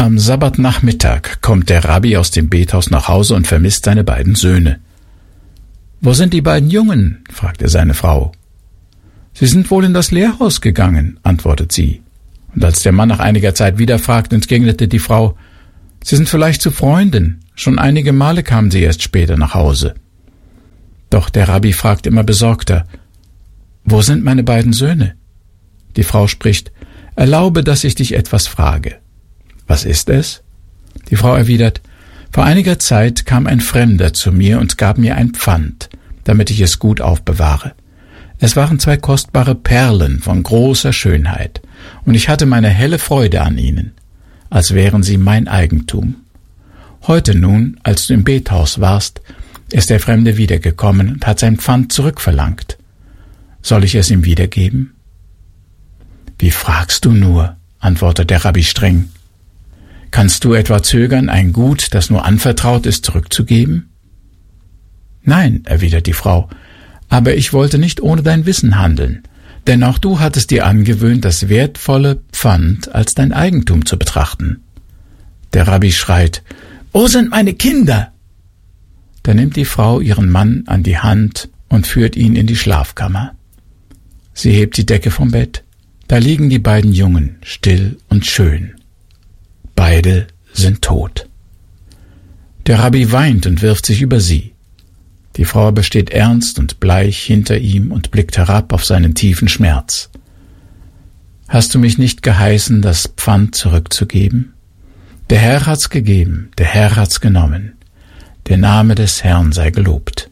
Am Sabbatnachmittag kommt der Rabbi aus dem Bethaus nach Hause und vermisst seine beiden Söhne. »Wo sind die beiden Jungen?« fragte seine Frau. »Sie sind wohl in das Lehrhaus gegangen«, antwortet sie. Und als der Mann nach einiger Zeit wieder fragt, entgegnete die Frau, »Sie sind vielleicht zu Freunden. Schon einige Male kamen sie erst später nach Hause.« Doch der Rabbi fragt immer besorgter, »Wo sind meine beiden Söhne?« Die Frau spricht, »Erlaube, dass ich dich etwas frage.« »Was ist es?« Die Frau erwidert, »Vor einiger Zeit kam ein Fremder zu mir und gab mir ein Pfand, damit ich es gut aufbewahre. Es waren 2 kostbare Perlen von großer Schönheit, und ich hatte meine helle Freude an ihnen, als wären sie mein Eigentum. Heute nun, als du im Bethaus warst, ist der Fremde wiedergekommen und hat sein Pfand zurückverlangt. Soll ich es ihm wiedergeben?« »Wie fragst du nur?«, antwortet der Rabbi streng. »Kannst du etwa zögern, ein Gut, das nur anvertraut ist, zurückzugeben?« »Nein«, erwidert die Frau, »aber ich wollte nicht ohne dein Wissen handeln, denn auch du hattest dir angewöhnt, das wertvolle Pfand als dein Eigentum zu betrachten.« Der Rabbi schreit, »Wo sind meine Kinder?« Da nimmt die Frau ihren Mann an die Hand und führt ihn in die Schlafkammer. Sie hebt die Decke vom Bett. Da liegen die beiden Jungen, still und schön. Beide sind tot. Der Rabbi weint und wirft sich über sie. Die Frau aber steht ernst und bleich hinter ihm und blickt herab auf seinen tiefen Schmerz. »Hast du mich nicht geheißen, das Pfand zurückzugeben? Der Herr hat's gegeben, der Herr hat's genommen. Der Name des Herrn sei gelobt.«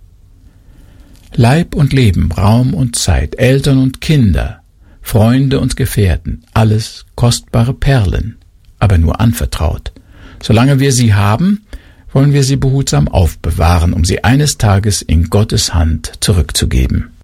Leib und Leben, Raum und Zeit, Eltern und Kinder, Freunde und Gefährten, alles kostbare Perlen, aber nur anvertraut. Solange wir sie haben, wollen wir sie behutsam aufbewahren, um sie eines Tages in Gottes Hand zurückzugeben.